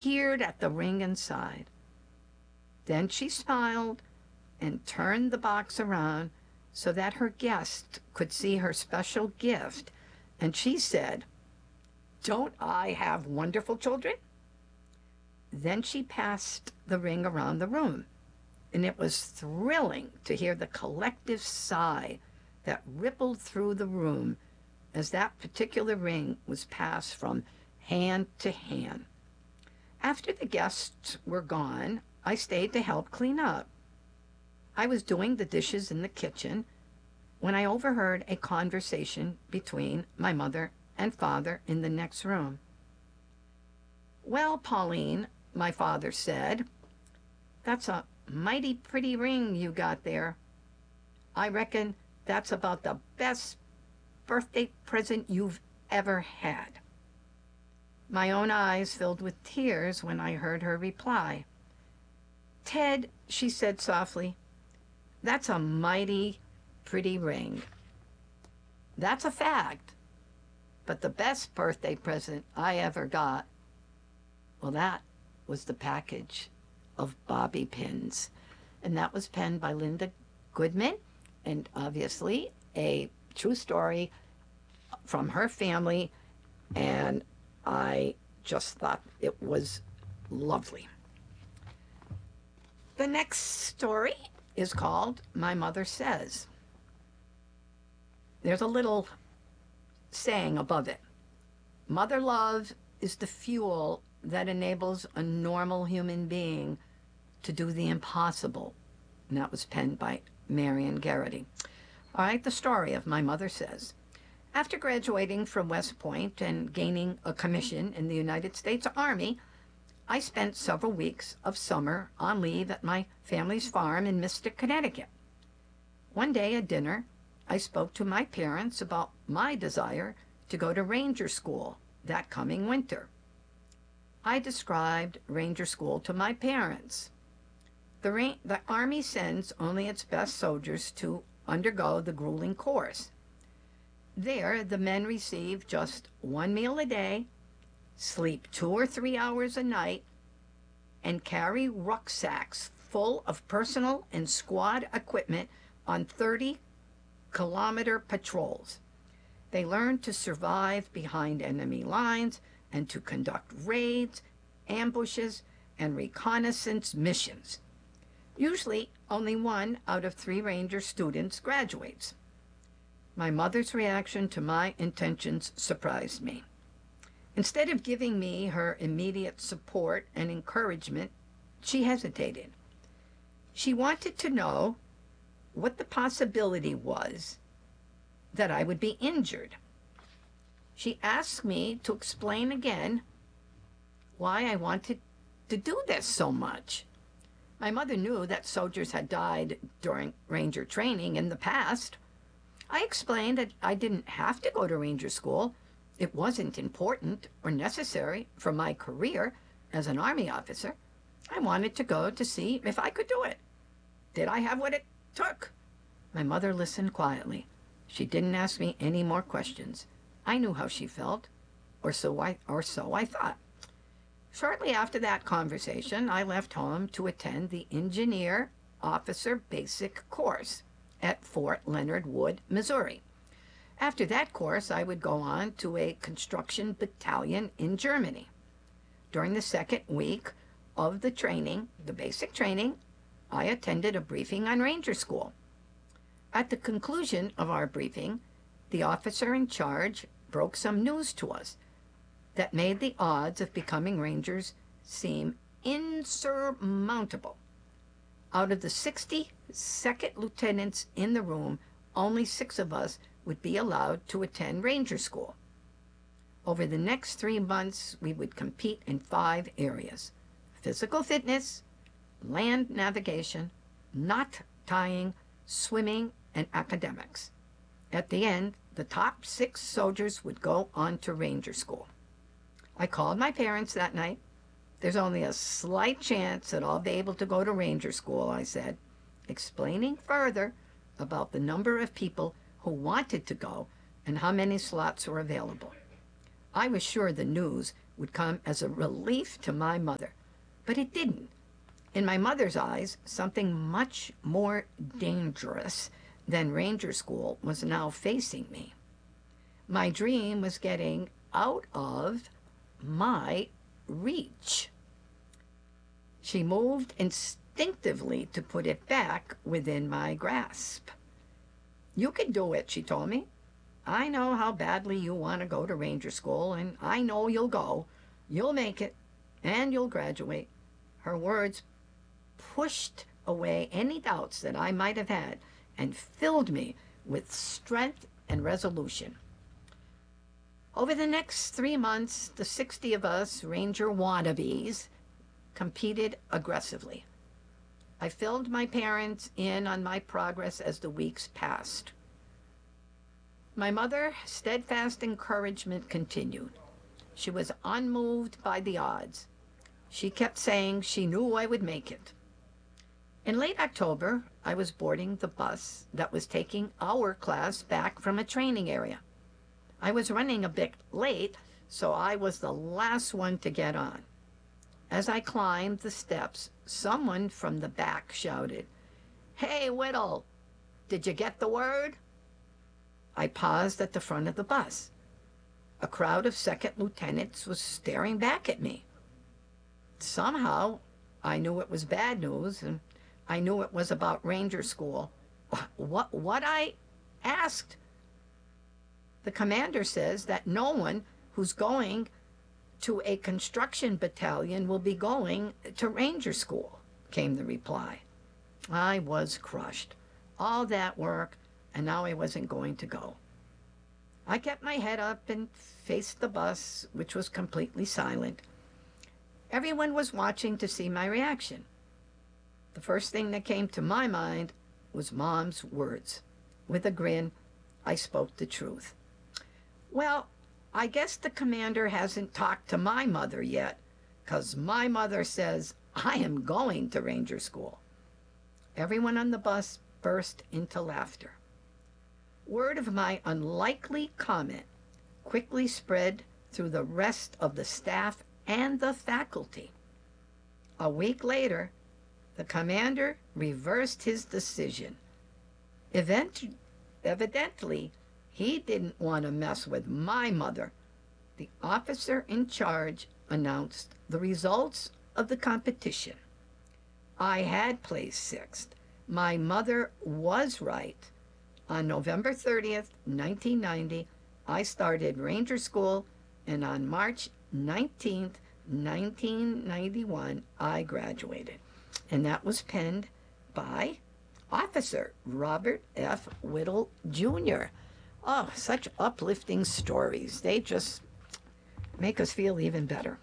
peered at the ring inside. Then she smiled and turned the box around so that her guest could see her special gift, and she said, "Don't I have wonderful children?" Then she passed the ring around the room, and it was thrilling to hear the collective sigh that rippled through the room as that particular ring was passed from hand to hand. After the guests were gone, I stayed to help clean up. I was doing the dishes in the kitchen when I overheard a conversation between my mother and father in the next room. "Well, Pauline," my father said, "that's a mighty pretty ring you got there. I reckon that's about the best birthday present you've ever had." My own eyes filled with tears when I heard her reply. "Ted," she said softly, "that's a mighty pretty ring. That's a fact. But the best birthday present I ever got, well, that was the package of bobby pins." And that was penned by Linda Goodman, and obviously a true story from her family. And I just thought it was lovely. The next story is called My Mother Says. There's a little saying above it. Mother love is the fuel that enables a normal human being to do the impossible. And that was penned by Marion Garrity. All right, the story of My Mother Says. After graduating from West Point and gaining a commission in the United States Army, I spent several weeks of summer on leave at my family's farm in Mystic, Connecticut. One day at dinner, I spoke to my parents about my desire to go to Ranger School that coming winter. I described Ranger School to my parents. The Army sends only its best soldiers to undergo the grueling course. There, the men receive just one meal a day, sleep 2 or 3 hours a night, and carry rucksacks full of personal and squad equipment on 30-kilometer patrols. They learn to survive behind enemy lines and to conduct raids, ambushes, and reconnaissance missions. Usually, only 1 out of 3 Ranger students graduates. My mother's reaction to my intentions surprised me. Instead of giving me her immediate support and encouragement, she hesitated. She wanted to know what the possibility was that I would be injured. She asked me to explain again why I wanted to do this so much. My mother knew that soldiers had died during Ranger training in the past. I explained that I didn't have to go to Ranger School. It wasn't important or necessary for my career as an Army officer. I wanted to go to see if I could do it. Did I have what it took? My mother listened quietly. She didn't ask me any more questions. I knew how she felt, or so I thought. Shortly after that conversation, I left home to attend the Engineer Officer Basic Course at Fort Leonard Wood, Missouri. After that course, I would go on to a construction battalion in Germany. During the second week of the training, the basic training, I attended a briefing on Ranger School. At the conclusion of our briefing, the officer in charge broke some news to us that made the odds of becoming Rangers seem insurmountable. Out of the 60 second lieutenants in the room, only 6 of us would be allowed to attend Ranger School. Over the next 3 months, we would compete in 5 areas: physical fitness, land navigation, knot tying, swimming, and academics. At the end, the top 6 soldiers would go on to Ranger School. I called my parents that night. "There's only a slight chance that I'll be able to go to Ranger School," I said, explaining further about the number of people who wanted to go and how many slots were available. I was sure the news would come as a relief to my mother. But it didn't. In my mother's eyes, something much more dangerous than ranger school was now facing me. My dream was getting out of my reach. She moved instinctively to put it back within my grasp. You can do it, she told me. I know how badly you want to go to ranger school, and I know you'll go. You'll make it, and you'll graduate. Her words pushed away any doubts that I might have had and filled me with strength and resolution. Over the next 3 months, the 60 of us Ranger wannabes competed aggressively. I filled my parents in on my progress as the weeks passed. My mother's steadfast encouragement continued. She was unmoved by the odds. She kept saying she knew I would make it. In late October, I was boarding the bus that was taking our class back from a training area. I was running a bit late, so I was the last one to get on. As I climbed the steps, someone from the back shouted, "Hey, Whittle, did you get the word?" I paused at the front of the bus. A crowd of second lieutenants was staring back at me. Somehow, I knew it was bad news, and I knew it was about ranger school. What I asked? The commander says that no one who's going to a construction battalion will be going to ranger school, came the reply. I was crushed. All that work, and now I wasn't going to go. I kept my head up and faced the bus, which was completely silent. Everyone was watching to see my reaction. The first thing that came to my mind was Mom's words. With a grin, I spoke the truth. "Well, I guess the commander hasn't talked to my mother yet, 'cause my mother says I am going to ranger school." Everyone on the bus burst into laughter. Word of my unlikely comment quickly spread through the rest of the staff and the faculty. A week later, the commander reversed his decision. Evidently, he didn't want to mess with my mother. The officer in charge announced the results of the competition. I had placed sixth. My mother was right. On November 30th, 1990, I started ranger school, and on March 19th, 1991, I graduated. And that was penned by Officer Robert F. Whittle, Jr. Oh, such uplifting stories. They just make us feel even better.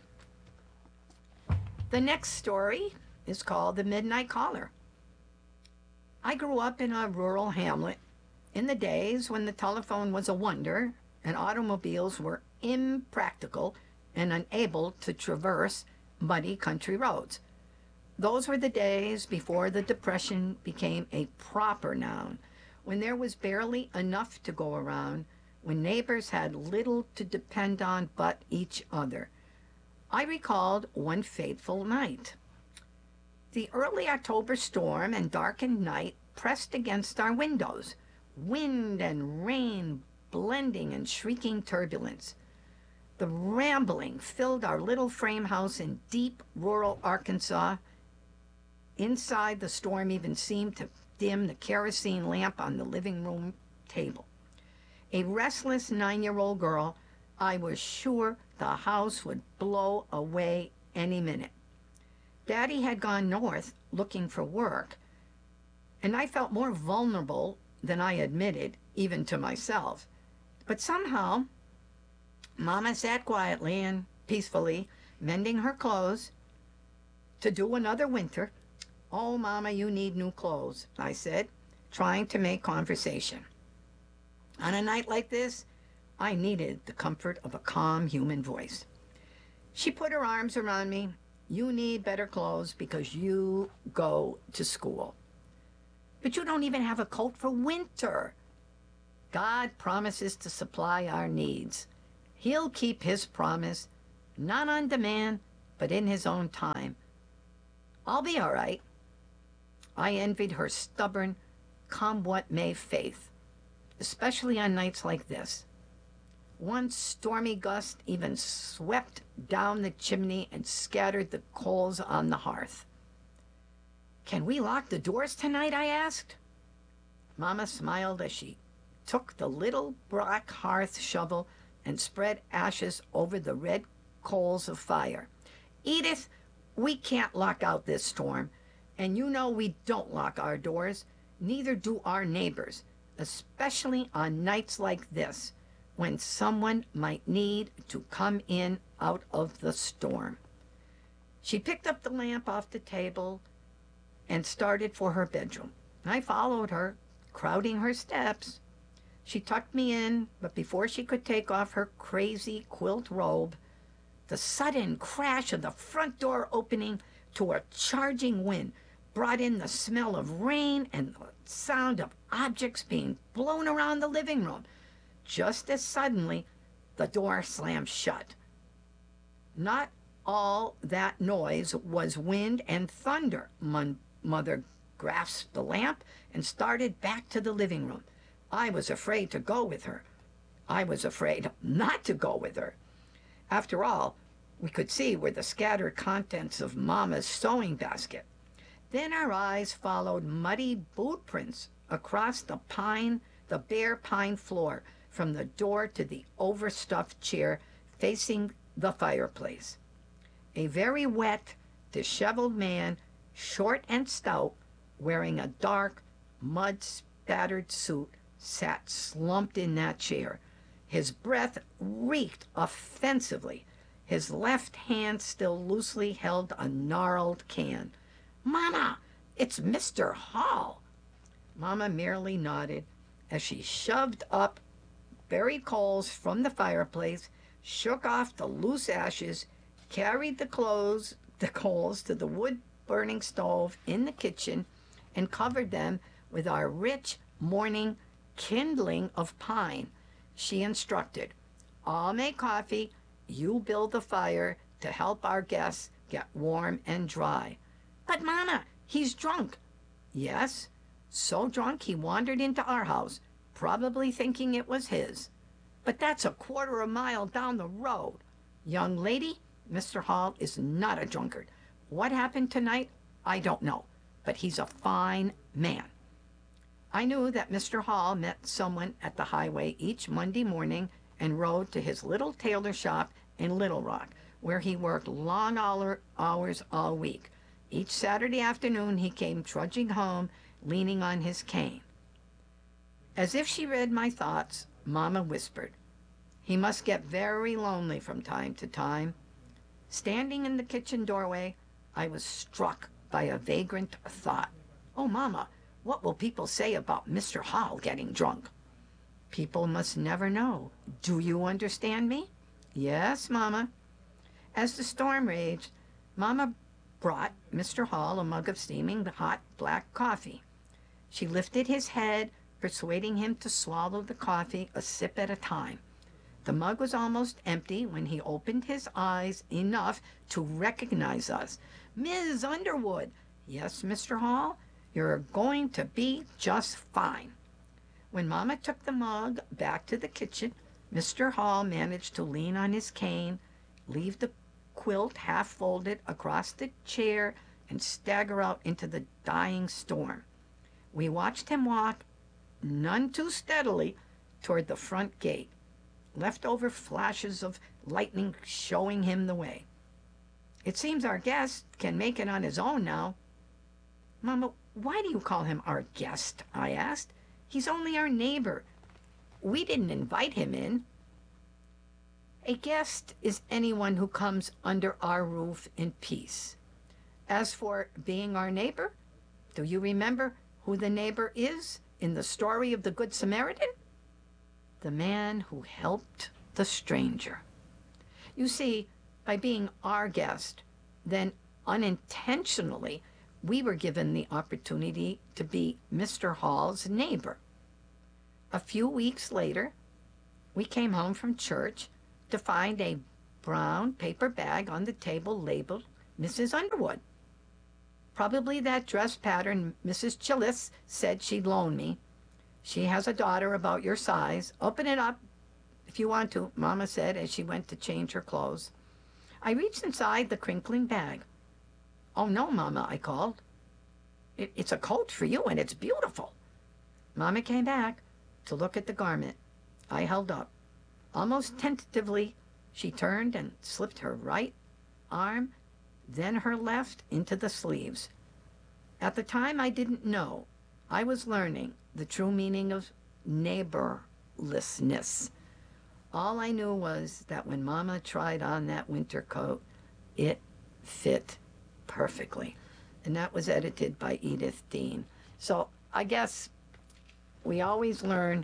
The next story is called The Midnight Caller. I grew up in a rural hamlet in the days when the telephone was a wonder and automobiles were impractical and unable to traverse muddy country roads. Those were the days before the Depression became a proper noun, when there was barely enough to go around, when neighbors had little to depend on but each other. I recalled one fateful night. The early October storm and darkened night pressed against our windows, wind and rain blending in shrieking turbulence. The rambling filled our little frame house in deep rural Arkansas. Inside, the storm even seemed to dim the kerosene lamp on the living room table. A restless 9-year-old girl, I was sure the house would blow away any minute. Daddy had gone north looking for work, and I felt more vulnerable than I admitted, even to myself. But somehow, Mama sat quietly and peacefully, mending her clothes to do another winter. "Oh, Mama, you need new clothes," I said, trying to make conversation. On a night like this, I needed the comfort of a calm human voice. She put her arms around me. "You need better clothes because you go to school. But you don't even have a coat for winter. God promises to supply our needs. He'll keep his promise, Not on demand, but in his own time. I'll be all right. I envied her stubborn, come what may faith, especially on nights like this. One stormy gust even swept down the chimney and scattered the coals on the hearth. Can we lock the doors tonight? I asked. Mama smiled as she took the little black hearth shovel and spread ashes over the red coals of fire. Edith, we can't lock out this storm, and you know we don't lock our doors. Neither do our neighbors, especially on nights like this, when someone might need to come in out of the storm. She picked up the lamp off the table and started for her bedroom. I followed her, crowding her steps. She tucked me in, but before she could take off her crazy quilt robe, the sudden crash of the front door opening to a charging wind brought in the smell of rain and the sound of objects being blown around the living room. Just as suddenly, the door slammed shut. Not all that noise was wind and thunder. Mother grasped the lamp and started back to the living room. I was afraid to go with her. I was afraid not to go with her. After all, we could see were the scattered contents of Mama's sewing basket. Then our eyes followed muddy boot prints across the bare pine floor, from the door to the overstuffed chair facing the fireplace. A very wet, disheveled man, short and stout, wearing a dark, mud-spattered suit, sat slumped in that chair. His breath reeked offensively. His left hand still loosely held a gnarled can. "Mama, it's Mr. Hall." Mama merely nodded as she shoved up buried coals from the fireplace, shook off the loose ashes, carried the coals to the wood-burning stove in the kitchen, and covered them with our rich morning kindling of pine. She instructed, "I'll make coffee. You build the fire to help our guests get warm and dry." "But, Mama, he's drunk." "Yes, so drunk he wandered into our house, probably thinking it was his. But that's a quarter of a mile down the road. Young lady, Mr. Hall is not a drunkard. What happened tonight, I don't know, but he's a fine man." I knew that Mr. Hall met someone at the highway each Monday morning and rode to his little tailor shop in Little Rock, where he worked long hours all week. Each Saturday afternoon he came trudging home, leaning on his cane. As if she read my thoughts, Mama whispered, "He must get very lonely from time to time." Standing in the kitchen doorway, I was struck by a vagrant thought. "Oh, Mama, what will people say about Mr. Hall getting drunk?" "People must never know. Do you understand me?" "Yes, Mama." As the storm raged, Mama brought Mr. Hall a mug of steaming hot black coffee. She lifted his head, persuading him to swallow the coffee a sip at a time. The mug was almost empty when he opened his eyes enough to recognize us. "Ms. Underwood." "Yes, Mr. Hall, you're going to be just fine." When Mama took the mug back to the kitchen, Mr. Hall managed to lean on his cane, leave the quilt half folded across the chair, and stagger out into the dying storm. We watched him walk, none too steadily, toward the front gate, leftover flashes of lightning showing him the way. "It seems our guest can make it on his own now." "Mama, why do you call him our guest?" I asked. "He's only our neighbor. We didn't invite him in." "A guest is anyone who comes under our roof in peace. As for being our neighbor, do you remember who the neighbor is in the story of the Good Samaritan?" "The man who helped the stranger." You see, by being our guest, then unintentionally, we were given the opportunity to be Mr. Hall's neighbor. A few weeks later, we came home from church to find a brown paper bag on the table labeled Mrs. Underwood. Probably that dress pattern Mrs. Chillis said she'd loan me. She has a daughter about your size. Open it up if you want to, Mama said as she went to change her clothes. I reached inside the crinkling bag. Oh no, Mama, I called. It's a coat for you and it's beautiful. Mama came back to look at the garment I held up. Almost tentatively, she turned and slipped her right arm, then her left, into the sleeves. At the time, I didn't know. I was learning the true meaning of neighborlessness. All I knew was that when Mama tried on that winter coat, it fit perfectly. And that was edited by Edith Dean. So I guess we always learn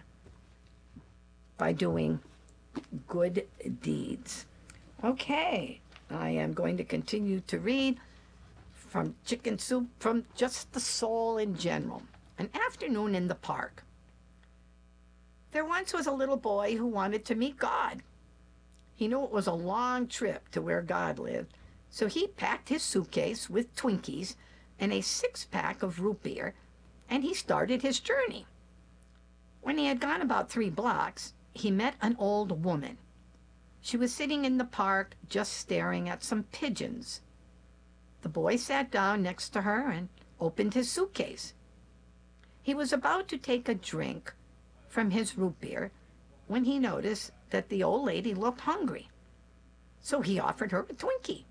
by doing good deeds. Okay, I am going to continue to read from Chicken Soup, from just the soul in general. An afternoon in the park. There once was a little boy who wanted to meet God. He knew it was a long trip to where God lived, so he packed his suitcase with Twinkies and a six-pack of root beer, and he started his journey. When he had gone about 3 blocks, he met an old woman. She was sitting in the park just staring at some pigeons. The boy sat down next to her and opened his suitcase. He was about to take a drink from his root beer when he noticed that the old lady looked hungry. So he offered her a Twinkie.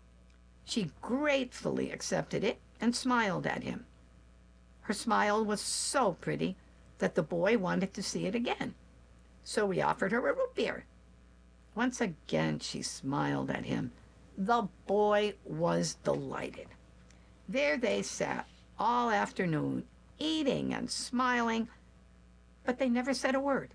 She gratefully accepted it and smiled at him. Her smile was so pretty that the boy wanted to see it again. So he offered her a root beer. Once again she smiled at him. The boy was delighted. There they sat all afternoon, eating and smiling, but they never said a word.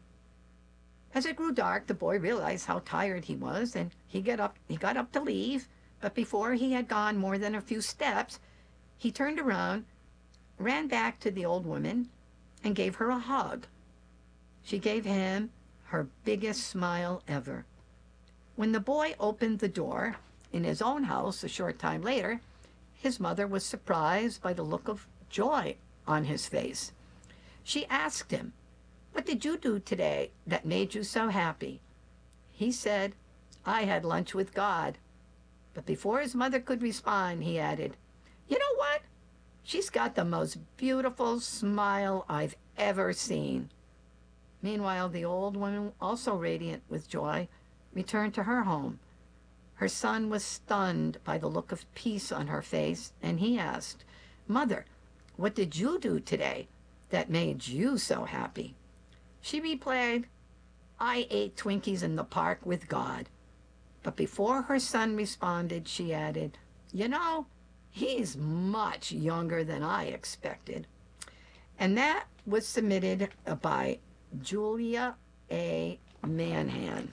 As it grew dark, the boy realized how tired he was, and he got up to leave, but before he had gone more than a few steps, he turned around, ran back to the old woman, and gave her a hug. She gave him her biggest smile ever. When the boy opened the door in his own house a short time later, his mother was surprised by the look of joy on his face. She asked him, "What did you do today that made you so happy?" He said, "I had lunch with God." But before his mother could respond, he added, "You know what? She's got the most beautiful smile I've ever seen." Meanwhile, the old woman, also radiant with joy, returned to her home. Her son was stunned by the look of peace on her face, and he asked, "Mother, what did you do today that made you so happy?" She replied, "I ate Twinkies in the park with God." But before her son responded, she added, "You know, he's much younger than I expected." And that was submitted by Julia A. Manhan.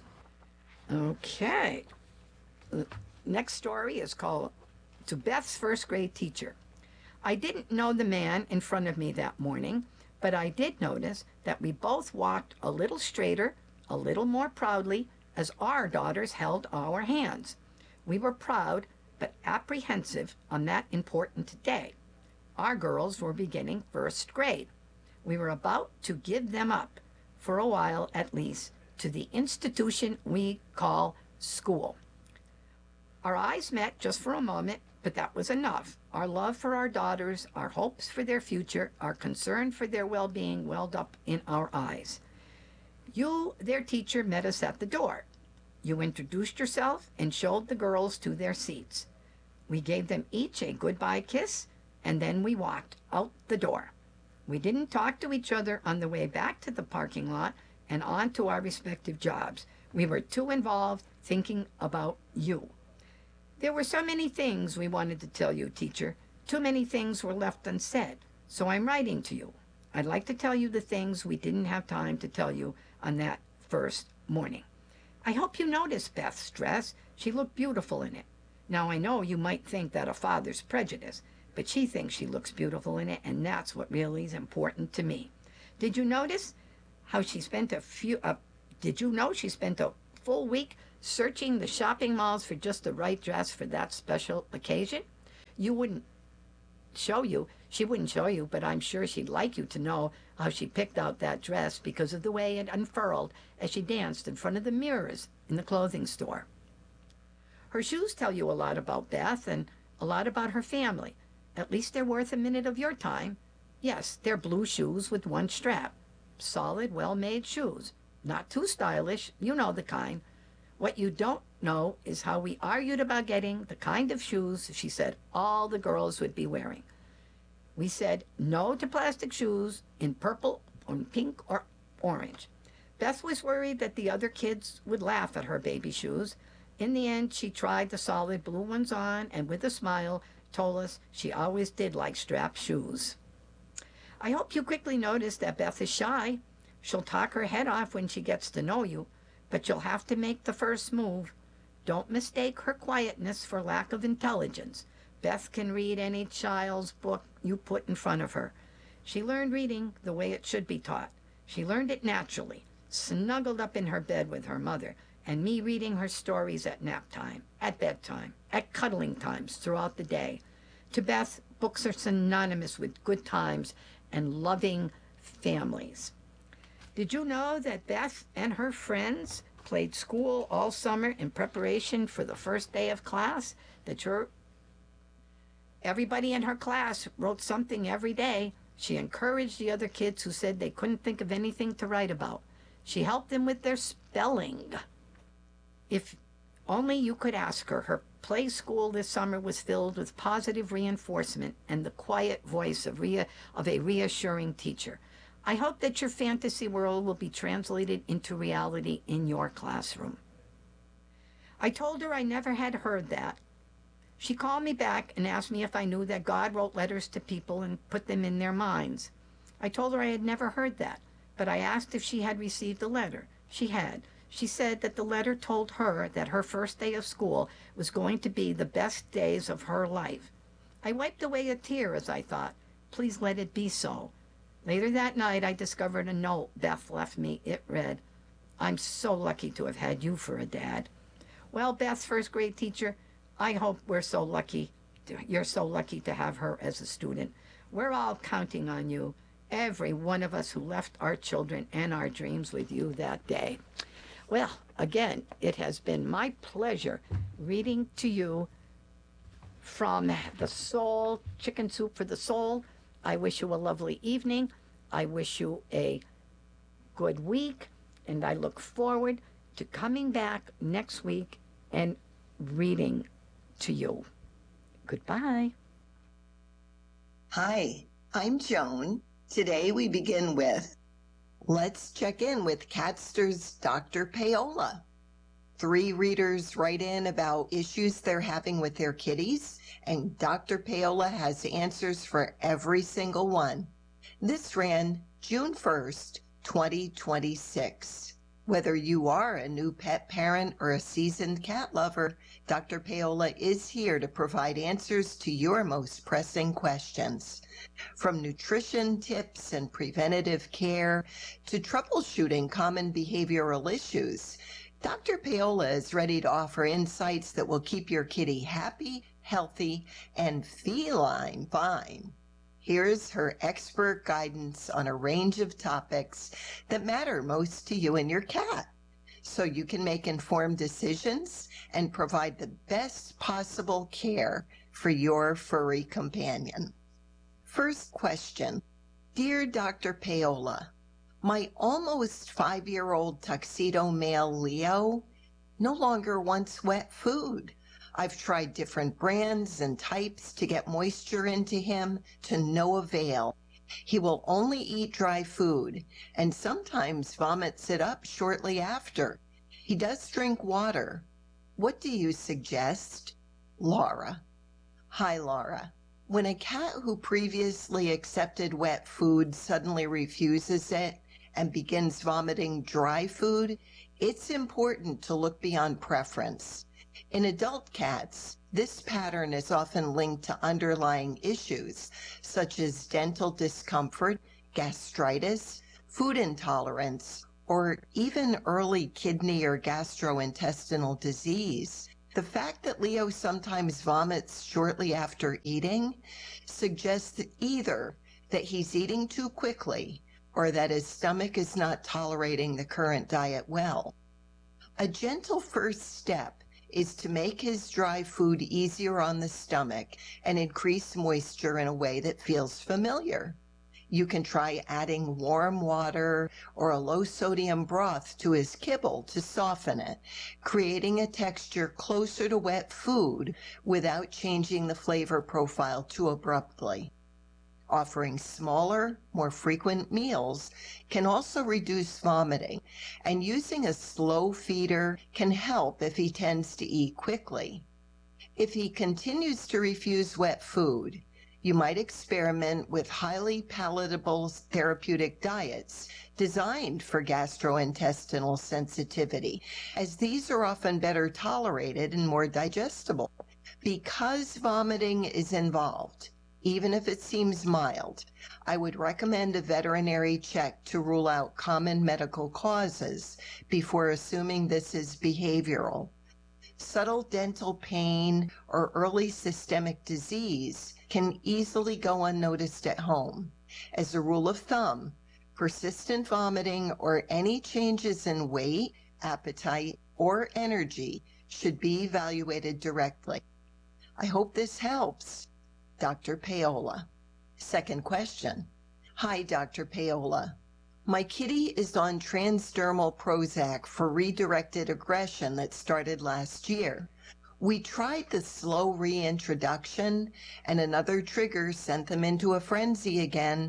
Okay. The next story is called To Beth's First Grade Teacher. I didn't know the man in front of me that morning, but I did notice that we both walked a little straighter, a little more proudly, as our daughters held our hands. We were proud, but apprehensive on that important day. Our girls were beginning first grade. We were about to give them up, for a while at least, to the institution we call school. Our eyes met just for a moment, but that was enough. Our love for our daughters, our hopes for their future, our concern for their well-being welled up in our eyes. You, their teacher, met us at the door. You introduced yourself and showed the girls to their seats. We gave them each a goodbye kiss, and then we walked out the door. We didn't talk to each other on the way back to the parking lot and on to our respective jobs. We were too involved thinking about you. There were so many things we wanted to tell you, teacher. Too many things were left unsaid, so I'm writing to you. I'd like to tell you the things we didn't have time to tell you on that first morning. I hope you noticed Beth's dress. She looked beautiful in it. Now, I know you might think that a father's prejudice, but she thinks she looks beautiful in it, and that's what really is important to me. Did you notice how she spent did you know she spent a full week searching the shopping malls for just the right dress for that special occasion? You wouldn't she wouldn't show you, but I'm sure she'd like you to know how she picked out that dress because of the way it unfurled as she danced in front of the mirrors in the clothing store. Her shoes tell you a lot about Beth and a lot about her family. At least they're worth a minute of your time. Yes, they're blue shoes with one strap. Solid, well-made shoes. Not too stylish, you know the kind. What you don't know is how we argued about getting the kind of shoes she said all the girls would be wearing. We said no to plastic shoes in purple or pink or orange. Beth was worried that the other kids would laugh at her baby shoes. In the end, she tried the solid blue ones on and with a smile told us she always did like strap shoes. I hope you quickly notice that Beth is shy. She'll talk her head off when she gets to know you, but you'll have to make the first move. Don't mistake her quietness for lack of intelligence. Beth can read any child's book you put in front of her. She learned reading the way it should be taught. She learned it naturally, snuggled up in her bed with her mother, and me reading her stories at nap time, at bedtime, at cuddling times throughout the day. To Beth, books are synonymous with good times and loving families. Did you know that Beth and her friends played school all summer in preparation for the first day of class? Everybody in her class wrote something every day. She encouraged the other kids who said they couldn't think of anything to write about. She helped them with their spelling. If only you could ask her. Her play school this summer was filled with positive reinforcement and the quiet voice of a reassuring teacher. I hope that your fantasy world will be translated into reality in your classroom. I told her I never had heard that. She called me back and asked me if I knew that God wrote letters to people and put them in their minds. I told her I had never heard that, but I asked if she had received a letter. She had. She said that the letter told her that her first day of school was going to be the best days of her life. I wiped away a tear as I thought, please let it be so. Later that night, I discovered a note Beth left me. It read, I'm so lucky to have had you for a dad. Well, Beth's first grade teacher, I hope you're so lucky to have her as a student. We're all counting on you, every one of us who left our children and our dreams with you that day. Well, again, it has been my pleasure reading to you from The Soul, Chicken Soup for the Soul. I wish you a lovely evening. I wish you a good week, and I look forward to coming back next week and reading to you. Goodbye. Hi, I'm Joan. Today we begin with Let's Check In with Catster's Dr. Paola. 3 readers write in about issues they're having with their kitties, and Dr. Paola has answers for every single one. This ran June 1st, 2026. Whether you are a new pet parent or a seasoned cat lover, Dr. Paola is here to provide answers to your most pressing questions. From nutrition tips and preventative care to troubleshooting common behavioral issues, Dr. Paola is ready to offer insights that will keep your kitty happy, healthy, and feline fine. Here's her expert guidance on a range of topics that matter most to you and your cat, so you can make informed decisions and provide the best possible care for your furry companion. First question. Dear Dr. Paola, my almost 5-year-old tuxedo male Leo no longer wants wet food. I've tried different brands and types to get moisture into him to no avail. He will only eat dry food and sometimes vomits it up shortly after. He does drink water. What do you suggest? Laura. Hi, Laura. When a cat who previously accepted wet food suddenly refuses it and begins vomiting dry food, it's important to look beyond preference. In adult cats, this pattern is often linked to underlying issues such as dental discomfort, gastritis, food intolerance, or even early kidney or gastrointestinal disease, the fact that Leo sometimes vomits shortly after eating suggests either that he's eating too quickly or that his stomach is not tolerating the current diet well. A gentle first step is to make his dry food easier on the stomach and increase moisture in a way that feels familiar. You can try adding warm water or a low sodium broth to his kibble to soften it, creating a texture closer to wet food without changing the flavor profile too abruptly. Offering smaller, more frequent meals can also reduce vomiting, and using a slow feeder can help if he tends to eat quickly. If he continues to refuse wet food, you might experiment with highly palatable therapeutic diets designed for gastrointestinal sensitivity, as these are often better tolerated and more digestible. Because vomiting is involved, even if it seems mild, I would recommend a veterinary check to rule out common medical causes before assuming this is behavioral. Subtle dental pain or early systemic disease can easily go unnoticed at home. As a rule of thumb, persistent vomiting or any changes in weight, appetite, or energy should be evaluated directly. I hope this helps. Dr. Paola. Second question. Hi, Dr. Paola. My kitty is on transdermal Prozac for redirected aggression that started last year. We tried the slow reintroduction, and another trigger sent them into a frenzy again.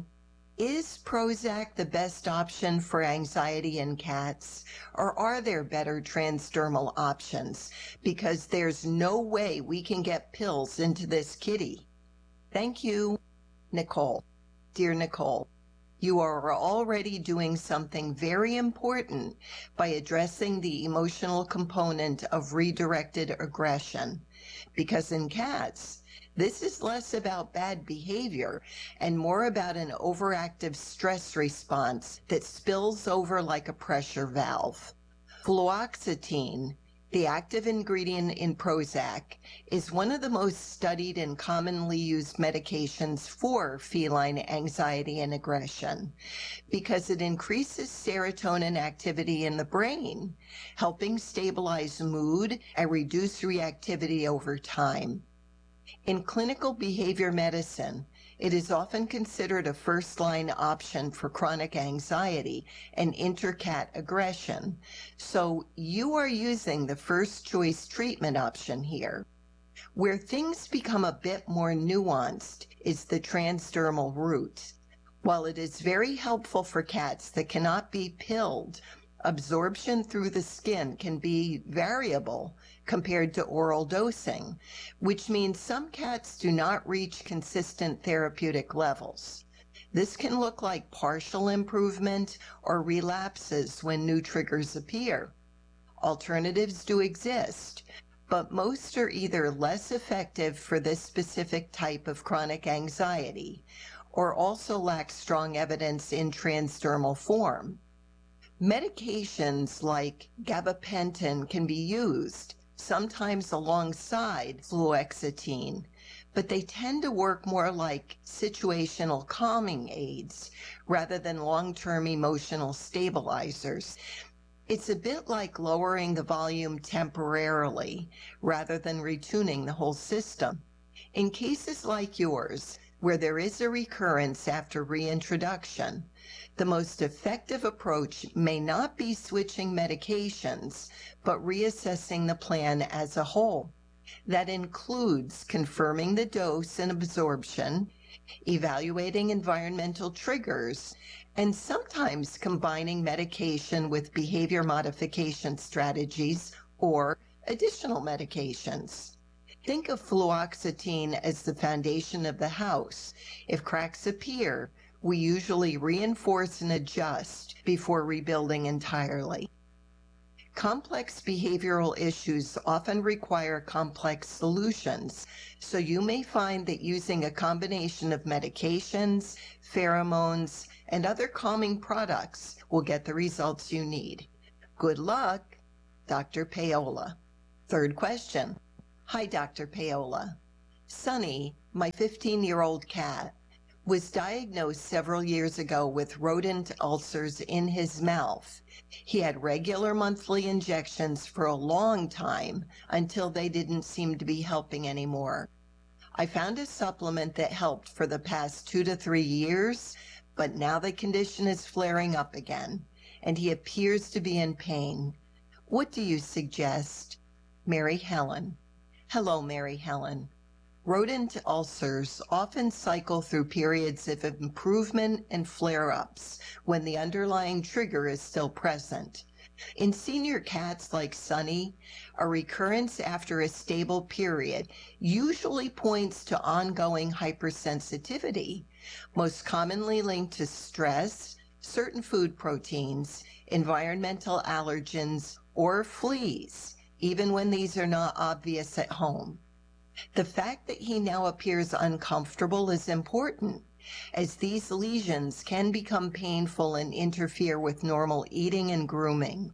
Is Prozac the best option for anxiety in cats, or are there better transdermal options? Because there's no way we can get pills into this kitty. Thank you, Nicole. Dear Nicole, you are already doing something very important by addressing the emotional component of redirected aggression. Because in cats, this is less about bad behavior and more about an overactive stress response that spills over like a pressure valve. Fluoxetine, the active ingredient in Prozac, is one of the most studied and commonly used medications for feline anxiety and aggression because it increases serotonin activity in the brain, helping stabilize mood and reduce reactivity over time. In clinical behavior medicine, it is often considered a first-line option for chronic anxiety and intercat aggression, so you are using the first-choice treatment option here. Where things become a bit more nuanced is the transdermal route. While it is very helpful for cats that cannot be pilled, absorption through the skin can be variable compared to oral dosing, which means some cats do not reach consistent therapeutic levels. This can look like partial improvement or relapses when new triggers appear. Alternatives do exist, but most are either less effective for this specific type of chronic anxiety or also lack strong evidence in transdermal form. Medications like gabapentin can be used, sometimes alongside fluoxetine, but they tend to work more like situational calming aids rather than long-term emotional stabilizers. It's a bit like lowering the volume temporarily rather than retuning the whole system. In cases like yours, where there is a recurrence after reintroduction, the most effective approach may not be switching medications, but reassessing the plan as a whole. That includes confirming the dose and absorption, evaluating environmental triggers, and sometimes combining medication with behavior modification strategies or additional medications. Think of fluoxetine as the foundation of the house. If cracks appear, we usually reinforce and adjust before rebuilding entirely. Complex behavioral issues often require complex solutions, so you may find that using a combination of medications, pheromones, and other calming products will get the results you need. Good luck, Dr. Paola. Third question. Hi, Dr. Paola. Sunny, my 15-year-old cat, was diagnosed several years ago with rodent ulcers in his mouth. He had regular monthly injections for a long time until they didn't seem to be helping anymore. I found a supplement that helped for the past 2 to 3 years, but now the condition is flaring up again, and he appears to be in pain. What do you suggest? Mary Helen. Hello, Mary Helen. Rodent ulcers often cycle through periods of improvement and flare-ups when the underlying trigger is still present. In senior cats like Sunny, a recurrence after a stable period usually points to ongoing hypersensitivity, most commonly linked to stress, certain food proteins, environmental allergens, or fleas, even when these are not obvious at home. The fact that he now appears uncomfortable is important, as these lesions can become painful and interfere with normal eating and grooming.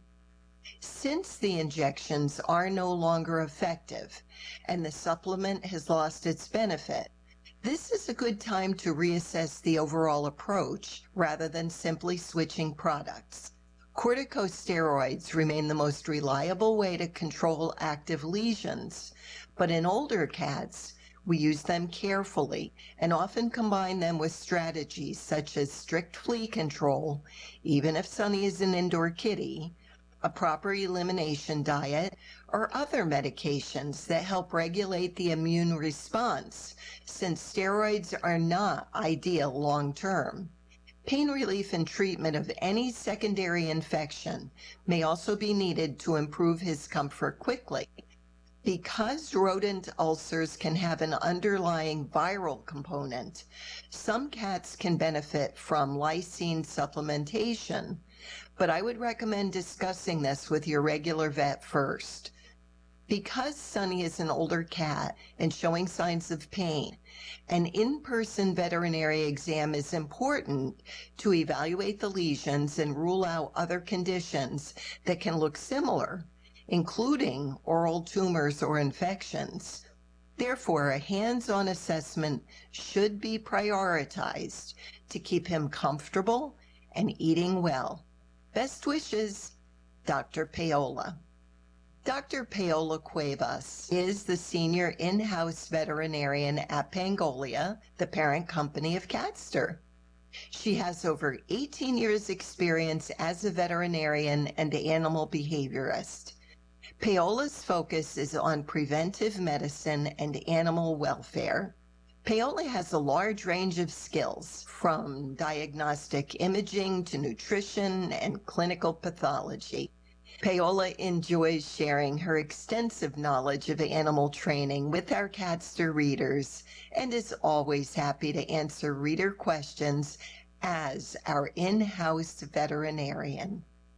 Since the injections are no longer effective and the supplement has lost its benefit, this is a good time to reassess the overall approach rather than simply switching products. Corticosteroids remain the most reliable way to control active lesions, but in older cats, we use them carefully and often combine them with strategies such as strict flea control, even if Sunny is an indoor kitty, a proper elimination diet, or other medications that help regulate the immune response, since steroids are not ideal long-term. Pain relief and treatment of any secondary infection may also be needed to improve his comfort quickly. Because rodent ulcers can have an underlying viral component, some cats can benefit from lysine supplementation, but I would recommend discussing this with your regular vet first. Because Sunny is an older cat and showing signs of pain, an in-person veterinary exam is important to evaluate the lesions and rule out other conditions that can look similar, including oral tumors or infections. Therefore, a hands-on assessment should be prioritized to keep him comfortable and eating well. Best wishes, Dr. Paola. Dr. Paola Cuevas is the senior in-house veterinarian at Pangolia, the parent company of Catster. She has over 18 years experience as a veterinarian and animal behaviorist. Paola's focus is on preventive medicine and animal welfare. Paola has a large range of skills, from diagnostic imaging to nutrition and clinical pathology. Paola enjoys sharing her extensive knowledge of animal training with our Catster readers and is always happy to answer reader questions as our in-house veterinarian.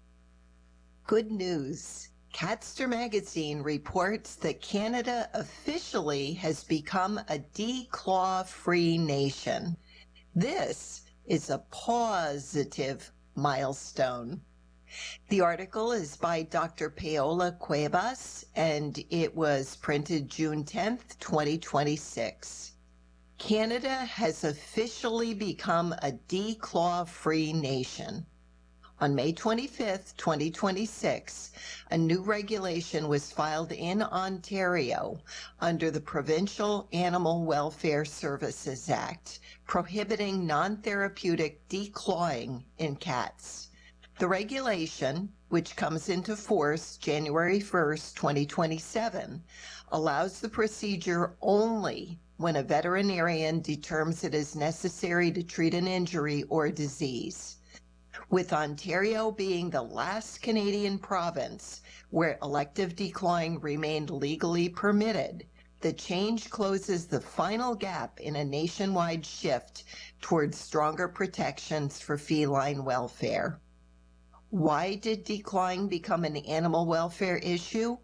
Good news! Catster Magazine reports that Canada officially has become a declaw-free nation. This is a positive milestone. The article is by Dr. Paola Cuevas, and it was printed June 10th, 2026. Canada has officially become a declaw-free nation. On May 25th, 2026, a new regulation was filed in Ontario under the Provincial Animal Welfare Services Act, prohibiting non-therapeutic declawing in cats. The regulation, which comes into force January 1st, 2027, allows the procedure only when a veterinarian determines it is necessary to treat an injury or disease. With Ontario being the last Canadian province where elective declawing remained legally permitted, the change closes the final gap in a nationwide shift towards stronger protections for feline welfare. Why did declawing become an animal welfare issue?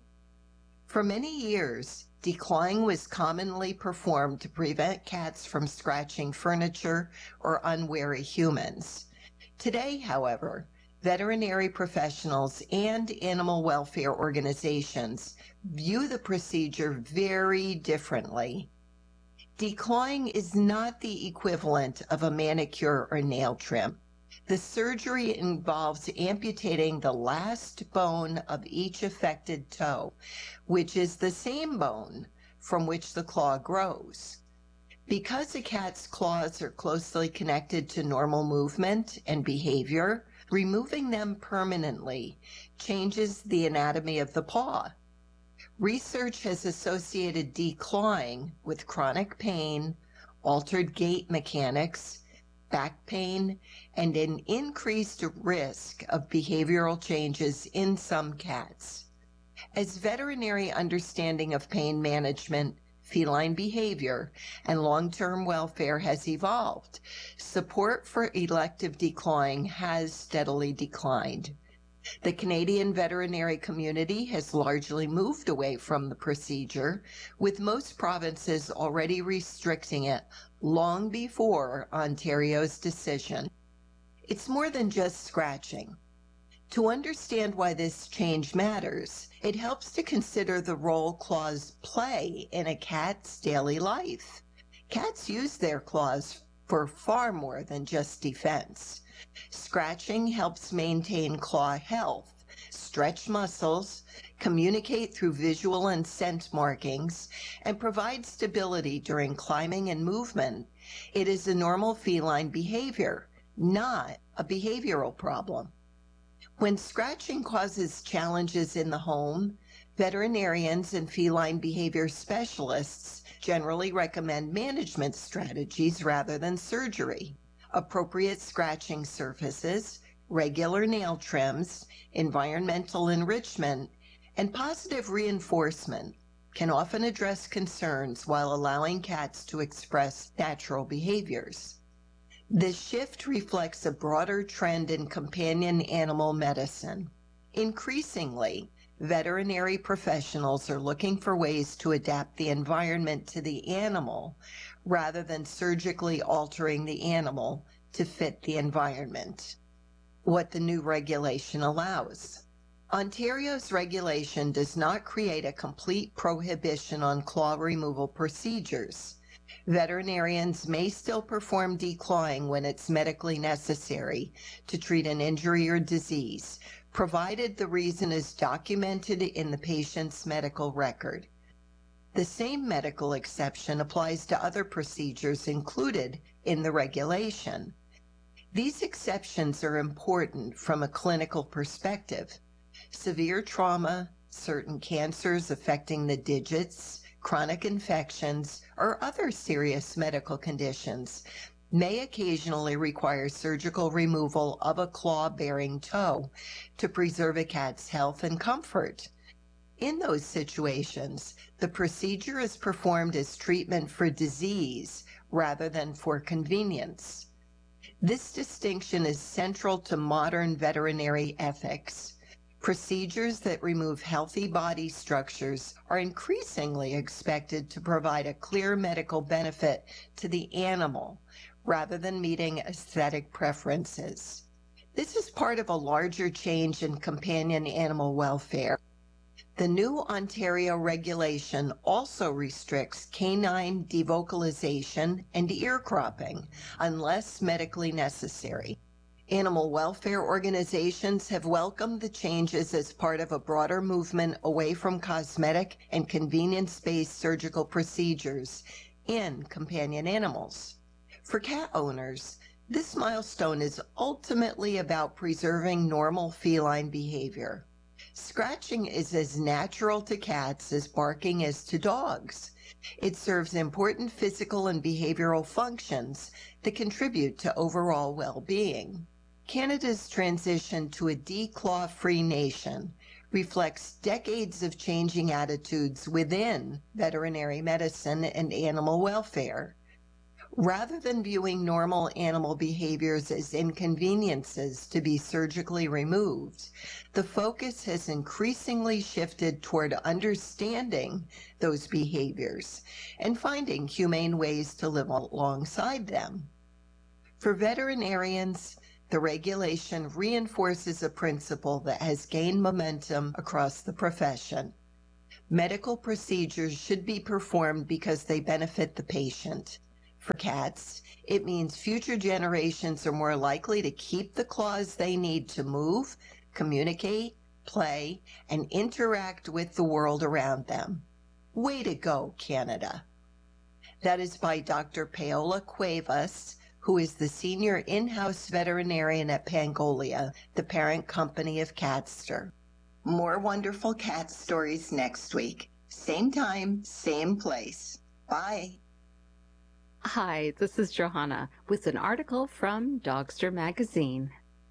For many years, declawing was commonly performed to prevent cats from scratching furniture or unwary humans. Today, however, veterinary professionals and animal welfare organizations view the procedure very differently. Declawing is not the equivalent of a manicure or nail trim. The surgery involves amputating the last bone of each affected toe, which is the same bone from which the claw grows. Because a cat's claws are closely connected to normal movement and behavior, removing them permanently changes the anatomy of the paw. Research has associated declawing with chronic pain, altered gait mechanics, back pain, and an increased risk of behavioral changes in some cats. As veterinary understanding of pain management, feline behavior, and long-term welfare has evolved, support for elective declawing has steadily declined. The Canadian veterinary community has largely moved away from the procedure, with most provinces already restricting it long before Ontario's decision. It's more than just scratching. To understand why this change matters, it helps to consider the role claws play in a cat's daily life. Cats use their claws for far more than just defense. Scratching helps maintain claw health, stretch muscles, communicate through visual and scent markings, and provide stability during climbing and movement. It is a normal feline behavior, not a behavioral problem. When scratching causes challenges in the home, veterinarians and feline behavior specialists generally recommend management strategies rather than surgery. Appropriate scratching surfaces, regular nail trims, environmental enrichment, and positive reinforcement can often address concerns while allowing cats to express natural behaviors. This shift reflects a broader trend in companion animal medicine. Increasingly, veterinary professionals are looking for ways to adapt the environment to the animal rather than surgically altering the animal to fit the environment. What the new regulation allows. Ontario's regulation does not create a complete prohibition on claw removal procedures. Veterinarians may still perform declawing when it's medically necessary to treat an injury or disease, provided the reason is documented in the patient's medical record. The same medical exception applies to other procedures included in the regulation. These exceptions are important from a clinical perspective. Severe trauma, certain cancers affecting the digits, chronic infections, or other serious medical conditions may occasionally require surgical removal of a claw-bearing toe to preserve a cat's health and comfort. In those situations, the procedure is performed as treatment for disease rather than for convenience. This distinction is central to modern veterinary ethics. Procedures that remove healthy body structures are increasingly expected to provide a clear medical benefit to the animal rather than meeting aesthetic preferences. This is part of a larger change in companion animal welfare. The new Ontario regulation also restricts canine devocalization and ear cropping unless medically necessary. Animal welfare organizations have welcomed the changes as part of a broader movement away from cosmetic and convenience-based surgical procedures in companion animals. For cat owners, this milestone is ultimately about preserving normal feline behavior. Scratching is as natural to cats as barking is to dogs. It serves important physical and behavioral functions that contribute to overall well-being. Canada's transition to a declaw-free nation reflects decades of changing attitudes within veterinary medicine and animal welfare. Rather than viewing normal animal behaviors as inconveniences to be surgically removed, the focus has increasingly shifted toward understanding those behaviors and finding humane ways to live alongside them. For veterinarians, the regulation reinforces a principle that has gained momentum across the profession. Medical procedures should be performed because they benefit the patient. For cats, it means future generations are more likely to keep the claws they need to move, communicate, play, and interact with the world around them. Way to go, Canada. That is by Dr. Paola Cuevas, who is the senior in-house veterinarian at Pangolia, the parent company of Catster. More wonderful cat stories next week. Same time, same place. Bye. Hi, this is Johanna with an article from Dogster Magazine.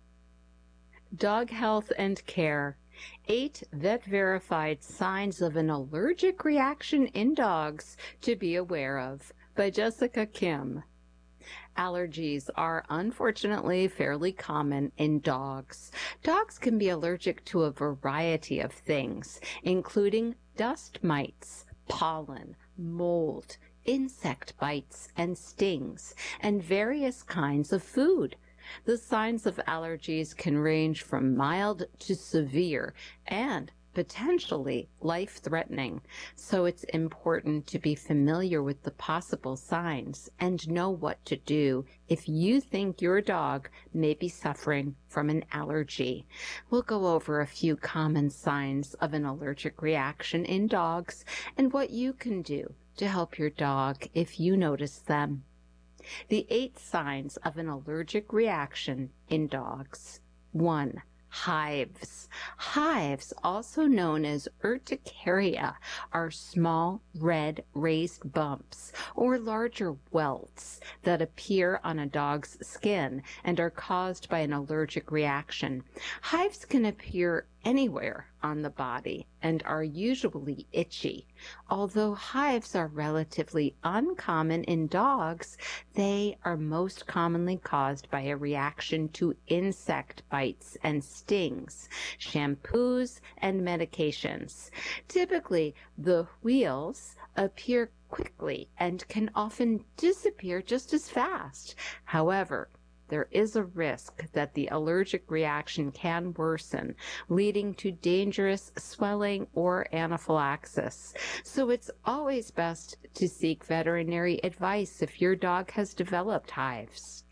Dog Health and Care. 8 vet-verified signs of an allergic reaction in dogs to be aware of, by Jessica Kim. Allergies are unfortunately fairly common in dogs. Dogs can be allergic to a variety of things, including dust mites, pollen, mold, insect bites and stings, and various kinds of food. The signs of allergies can range from mild to severe and potentially life-threatening, so it's important to be familiar with the possible signs and know what to do if you think your dog may be suffering from an allergy. We'll go over a few common signs of an allergic reaction in dogs and what you can do to help your dog if you notice them. The 8 signs of an allergic reaction in dogs. 1. Hives. Hives, also known as urticaria, are small, red, raised bumps or larger welts that appear on a dog's skin and are caused by an allergic reaction. Hives can appear anywhere on the body and are usually itchy. Although hives are relatively uncommon in dogs, they are most commonly caused by a reaction to insect bites and stings, shampoos, and medications. Typically, the wheals appear quickly and can often disappear just as fast. However, there is a risk that the allergic reaction can worsen, leading to dangerous swelling or anaphylaxis. So it's always best to seek veterinary advice if your dog has developed hives.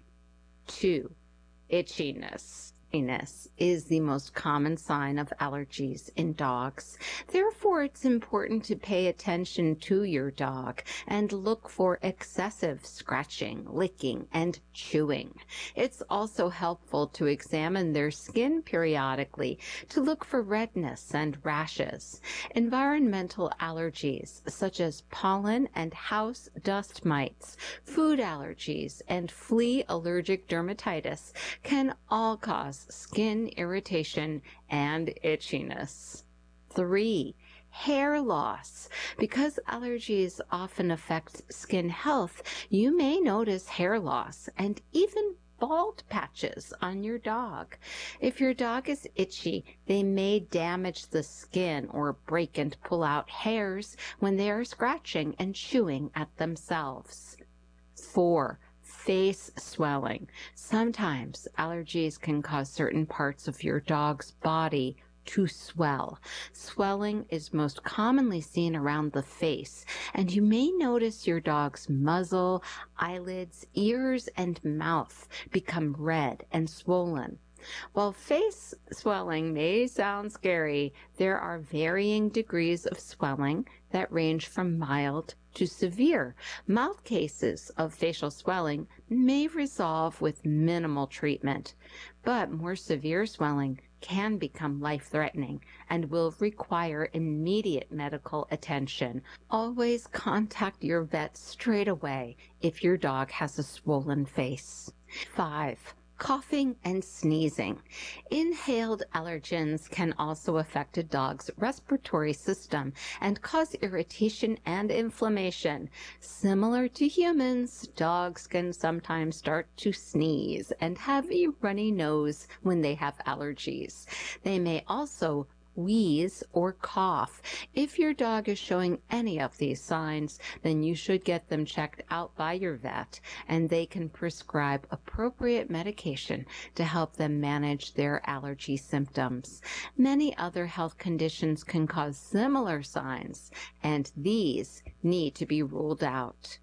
2. Itchiness. Itchiness is the most common sign of allergies in dogs. Therefore, it's important to pay attention to your dog and look for excessive scratching, licking, and chewing. It's also helpful to examine their skin periodically to look for redness and rashes. Environmental allergies, such as pollen and house dust mites, food allergies, and flea allergic dermatitis, can all cause skin irritation and itchiness. 3. Hair loss. Because allergies often affect skin health, you may notice hair loss and even bald patches on your dog. If your dog is itchy, they may damage the skin or break and pull out hairs when they are scratching and chewing at themselves. 4. Face swelling. Sometimes allergies can cause certain parts of your dog's body to swell. Swelling is most commonly seen around the face, and you may notice your dog's muzzle, eyelids, ears, and mouth become red and swollen. While face swelling may sound scary, there are varying degrees of swelling that range from mild to severe. Mild cases of facial swelling may resolve with minimal treatment, but more severe swelling can become life-threatening and will require immediate medical attention. Always contact your vet straight away if your dog has a swollen face. 5. Coughing and sneezing. Inhaled allergens can also affect a dog's respiratory system and cause irritation and inflammation. Similar to humans, dogs can sometimes start to sneeze and have a runny nose when they have allergies. They may also wheeze or cough. If your dog is showing any of these signs, then you should get them checked out by your vet, and they can prescribe appropriate medication to help them manage their allergy symptoms. Many other health conditions can cause similar signs, and these need to be ruled out.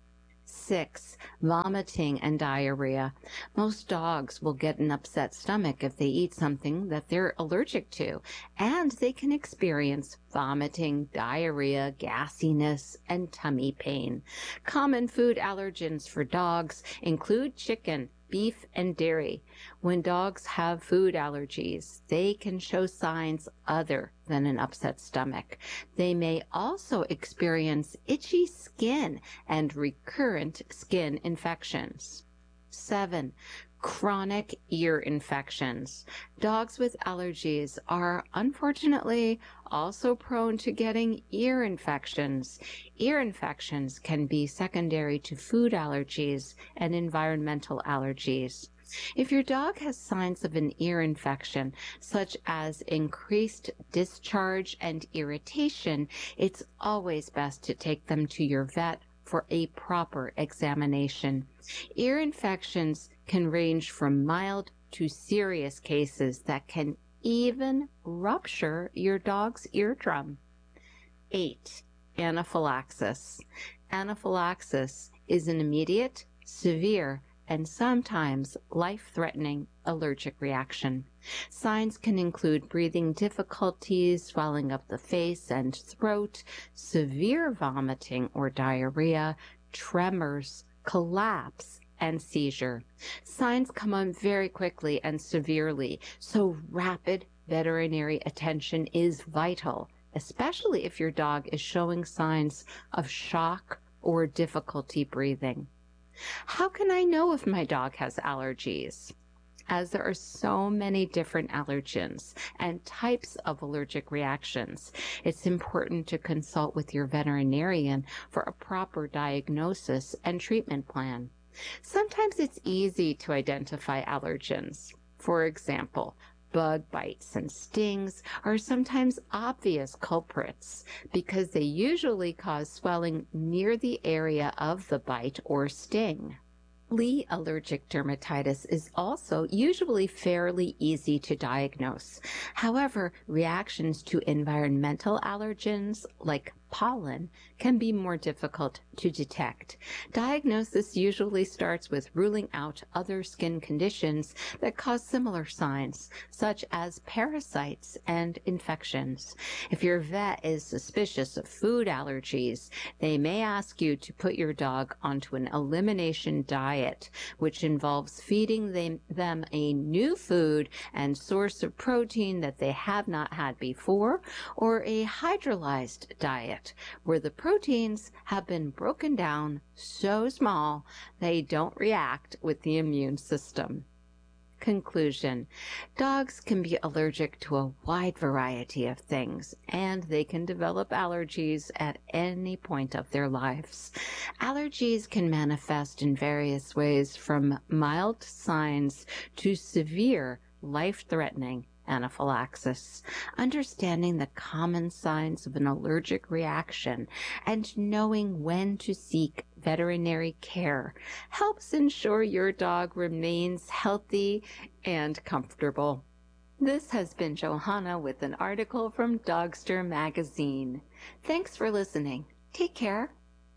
6. Vomiting and diarrhea. Most dogs will get an upset stomach if they eat something that they're allergic to, and they can experience vomiting, diarrhea, gassiness, and tummy pain. Common food allergens for dogs include chicken, beef, and dairy. When dogs have food allergies, they can show signs other than an upset stomach. They may also experience itchy skin and recurrent skin infections. 7. Chronic ear infections. Dogs with allergies are unfortunately also prone to getting ear infections. Ear infections can be secondary to food allergies and environmental allergies. If your dog has signs of an ear infection, such as increased discharge and irritation, it's always best to take them to your vet for a proper examination. Ear infections can range from mild to serious cases that can even rupture your dog's eardrum. 8. Anaphylaxis. Anaphylaxis is an immediate, severe, and sometimes life-threatening allergic reaction. Signs can include breathing difficulties, swelling of the face and throat, severe vomiting or diarrhea, tremors, collapse, and seizure. Signs come on very quickly and severely, so rapid veterinary attention is vital, especially if your dog is showing signs of shock or difficulty breathing. How can I know if my dog has allergies? As there are so many different allergens and types of allergic reactions, it's important to consult with your veterinarian for a proper diagnosis and treatment plan. Sometimes it's easy to identify allergens. For example, bug bites and stings are sometimes obvious culprits because they usually cause swelling near the area of the bite or sting. Flea allergic dermatitis is also usually fairly easy to diagnose. However, reactions to environmental allergens like pollen can be more difficult to detect. Diagnosis usually starts with ruling out other skin conditions that cause similar signs, such as parasites and infections. If your vet is suspicious of food allergies, they may ask you to put your dog onto an elimination diet, which involves feeding them a new food and source of protein that they have not had before, or a hydrolyzed diet, where the proteins have been broken down so small they don't react with the immune system. Conclusion. Dogs can be allergic to a wide variety of things, and they can develop allergies at any point of their lives. Allergies can manifest in various ways, from mild signs to severe, life-threatening anaphylaxis. Understanding the common signs of an allergic reaction and knowing when to seek veterinary care helps ensure your dog remains healthy and comfortable. This has been Johanna with an article from Dogster Magazine. Thanks for listening. Take care.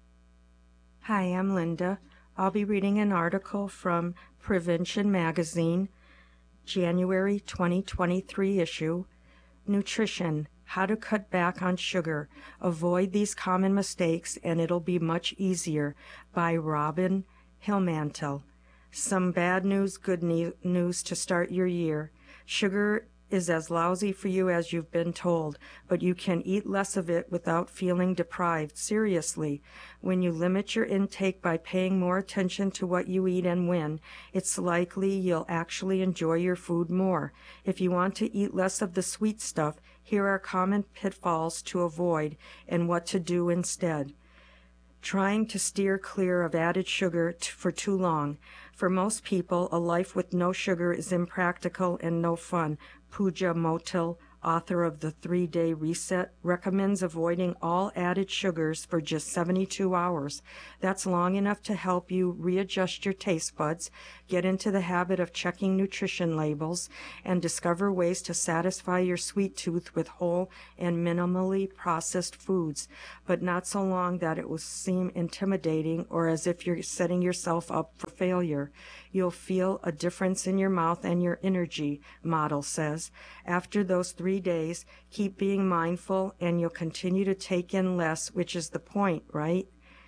Hi, I'm Linda. I'll be reading an article from Prevention Magazine, January 2023 issue, Nutrition, How to Cut Back on Sugar. Avoid these common mistakes and it'll be much easier, by Robin Hillmantel. Some bad news, good news to start your year. Sugar is as lousy for you as you've been told, but you can eat less of it without feeling deprived. Seriously, when you limit your intake by paying more attention to what you eat and when, it's likely you'll actually enjoy your food more. If you want to eat less of the sweet stuff, here are common pitfalls to avoid and what to do instead. Trying to steer clear of added sugar for too long. For most people, a life with no sugar is impractical and no fun. Pooja Motil, author of The 3-Day Reset, recommends avoiding all added sugars for just 72 hours. That's long enough to help you readjust your taste buds, get into the habit of checking nutrition labels, and discover ways to satisfy your sweet tooth with whole and minimally processed foods, but not so long that it will seem intimidating or as if you're setting yourself up for failure. You'll feel a difference in your mouth and your energy, Model says. After those 3 days, keep being mindful and you'll continue to take in less, which is the point, right?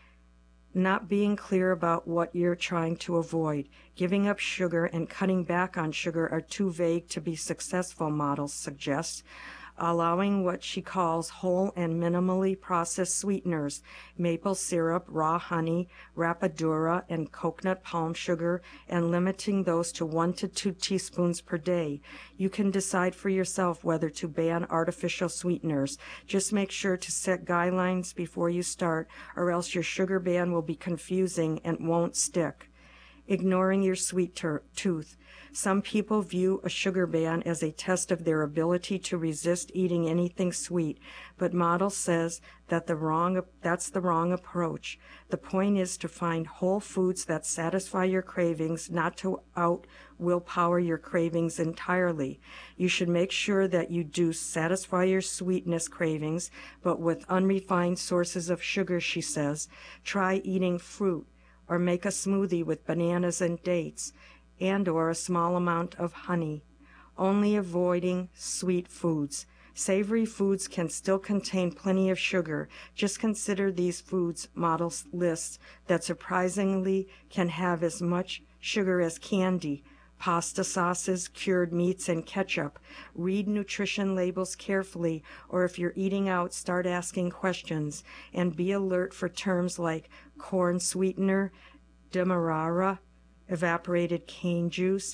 Not being clear about what you're trying to avoid. Giving up sugar and cutting back on sugar are too vague to be successful, Model suggests. Allowing what she calls whole and minimally processed sweeteners, maple syrup, raw honey, rapadura, and coconut palm sugar, and limiting those to 1 to 2 teaspoons per day. You can decide for yourself whether to ban artificial sweeteners. Just make sure to set guidelines before you start, or else your sugar ban will be confusing and won't stick. Ignoring your sweet tooth. Some people view a sugar ban as a test of their ability to resist eating anything sweet, but Model says that that's the wrong approach. The point is to find whole foods that satisfy your cravings, not to willpower your cravings entirely. You should make sure that you do satisfy your sweetness cravings, but with unrefined sources of sugar, she says. Try eating fruit, or make a smoothie with bananas and dates, and or a small amount of honey. Only avoiding sweet foods. Savory foods can still contain plenty of sugar. Just consider these foods, Model lists, that surprisingly can have as much sugar as candy, pasta sauces, cured meats, and ketchup. Read nutrition labels carefully, or if you're eating out, start asking questions, and be alert for terms like corn sweetener, demerara, evaporated cane juice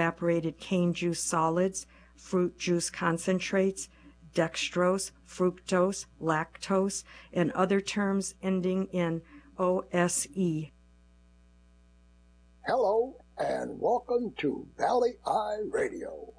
solids, fruit juice concentrates, dextrose, fructose, lactose, and other terms ending in OSE. Hello, and welcome to Valley Eye Radio.